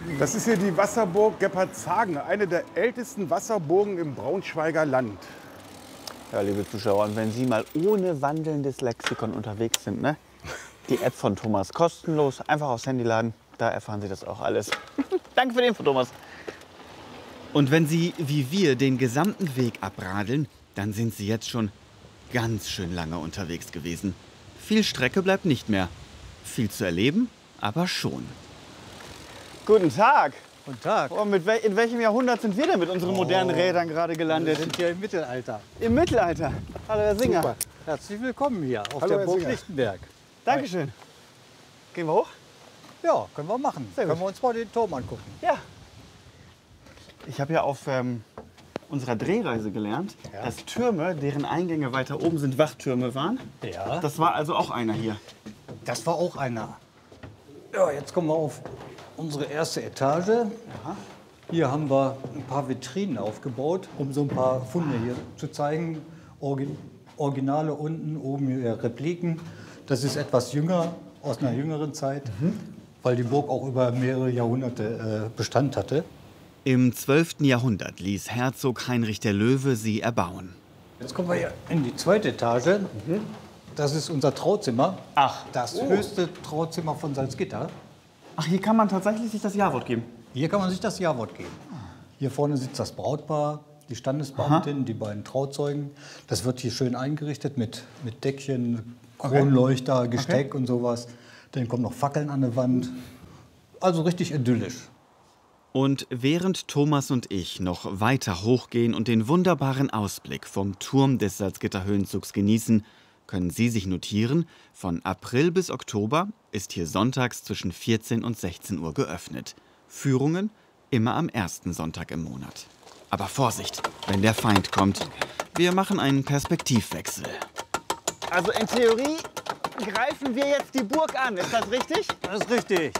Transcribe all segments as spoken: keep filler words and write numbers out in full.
Das ist hier die Wasserburg Gebhardshagen, eine der ältesten Wasserburgen im Braunschweiger Land. Ja, liebe Zuschauer, und wenn Sie mal ohne wandelndes Lexikon unterwegs sind, ne? Die App von Thomas kostenlos, einfach aufs Handy laden, da erfahren Sie das auch alles. Danke für den Info, Thomas. Und wenn Sie, wie wir, den gesamten Weg abradeln, dann sind Sie jetzt schon ganz schön lange unterwegs gewesen. Viel Strecke bleibt nicht mehr. Viel zu erleben, aber schon. Guten Tag. Guten Tag. Oh, mit wel in welchem Jahrhundert sind wir denn mit unseren modernen Oh. Rädern gerade gelandet? Wir sind hier im Mittelalter. Im Mittelalter. Hallo, Herr Singer. Super. Herzlich willkommen hier auf Hallo, der Herr Burg Singer. Lichtenberg. Dankeschön. Gehen wir hoch? Ja, können wir machen. Sehr gut. Können wir uns mal den Turm angucken. Ja. Ich habe ja auf ähm, unserer Drehreise gelernt, Ja. dass Türme, deren Eingänge weiter oben sind, Wachtürme waren. Ja, das, Das war also auch einer hier. das war auch einer. Ja, jetzt kommen wir auf unsere erste Etage. Hier haben wir ein paar Vitrinen aufgebaut, um so ein paar Funde hier zu zeigen. Orgi Originale unten, oben hier Repliken. Das ist etwas jünger, aus einer jüngeren Zeit, Mhm. weil die Burg auch über mehrere Jahrhunderte äh, Bestand hatte. Im zwölften Jahrhundert ließ Herzog Heinrich der Löwe sie erbauen. Jetzt kommen wir hier in die zweite Etage. Das ist unser Trauzimmer. Ach. Das höchste Trauzimmer von Salzgitter. Ach, hier kann man tatsächlich sich das Ja-Wort geben. Hier kann man sich das Ja-Wort geben. Hier vorne sitzt das Brautpaar, die Standesbeamtin, die beiden Trauzeugen. Das wird hier schön eingerichtet mit, mit Deckchen, Kronleuchter, Gesteck und sowas. Dann kommen noch Fackeln an der Wand. Also richtig idyllisch. Und während Thomas und ich noch weiter hochgehen und den wunderbaren Ausblick vom Turm des Salzgitter Höhenzugs genießen, können Sie sich notieren, von April bis Oktober ist hier sonntags zwischen vierzehn und sechzehn Uhr geöffnet. Führungen immer am ersten Sonntag im Monat. Aber Vorsicht, wenn der Feind kommt. Wir machen einen Perspektivwechsel. Also in Theorie greifen wir jetzt die Burg an, ist das richtig? Das ist richtig.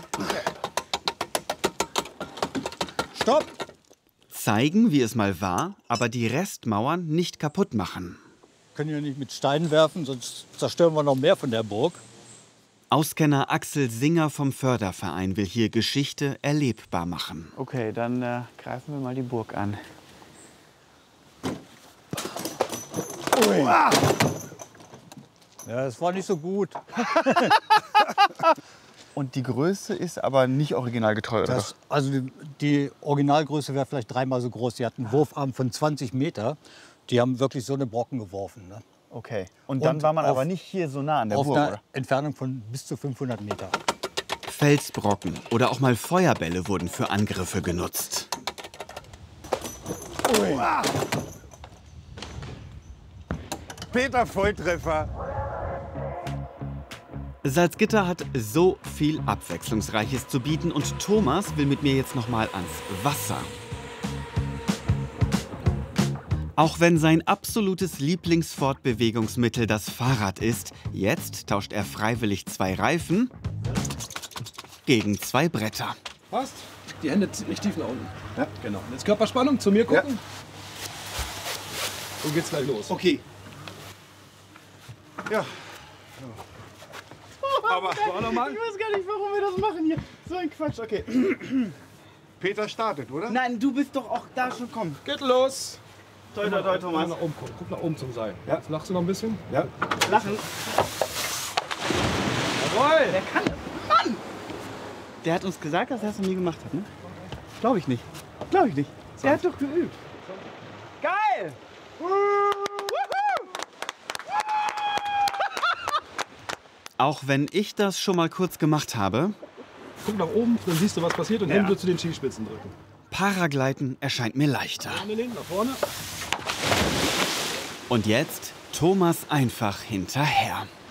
Stopp! Zeigen, wie es mal war, aber die Restmauern nicht kaputt machen. Können wir nicht mit Steinen werfen, sonst zerstören wir noch mehr von der Burg. Auskenner Axel Singer vom Förderverein will hier Geschichte erlebbar machen. Okay, dann äh, greifen wir mal die Burg an. Ui. Ja, das war nicht so gut. Und die Größe ist aber nicht originalgetreu, oder? Das, also die, die Originalgröße wäre vielleicht dreimal so groß. Die hatten einen Wurfarm von zwanzig Meter. Die haben wirklich so eine Brocken geworfen. Ne? Okay. Und dann Und war man auf- aber nicht hier so nah an der Auf Burg, einer oder? Entfernung von bis zu fünfhundert Meter. Felsbrocken oder auch mal Feuerbälle wurden für Angriffe genutzt. Ui. Peter Volltreffer. Salzgitter hat so viel Abwechslungsreiches zu bieten und Thomas will mit mir jetzt noch mal ans Wasser. Auch wenn sein absolutes Lieblingsfortbewegungsmittel das Fahrrad ist, jetzt tauscht er freiwillig zwei Reifen gegen zwei Bretter. Passt. Die Hände ziemlich tief nach unten. Ja, genau. Und jetzt Körperspannung, zu mir gucken. So geht's gleich los. Okay. Ja. Aber War noch mal? Ich weiß gar nicht, warum wir das machen hier. So ein Quatsch, okay. Peter startet, oder? Nein, du bist doch auch da schon, komm. Geht los. Toi, toi, toi, Mal Thomas. nach oben gucken. Guck nach oben zum Seil. Ja. Jetzt lachst du noch ein bisschen. Ja. Lachen. Jawohl. Der kann das. Mann! Der hat uns gesagt, dass er es noch nie gemacht hat, ne? Glaube ich nicht. Glaube ich nicht. Der hat doch geübt. Geil! Auch wenn ich das schon mal kurz gemacht habe, Guck nach oben, dann siehst du, was passiert und Ja. Hände zu den Skispitzen drücken. Paragleiten erscheint mir leichter. Arme lehnen, nach vorne. Und jetzt Thomas einfach hinterher.